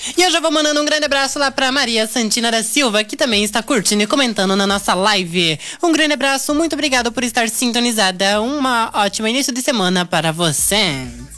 E eu já vou mandando um grande abraço lá pra Maria Santina da Silva, que também está curtindo e comentando na nossa live. Um grande abraço, muito obrigado por estar sintonizada. Uma ótima início de semana para você.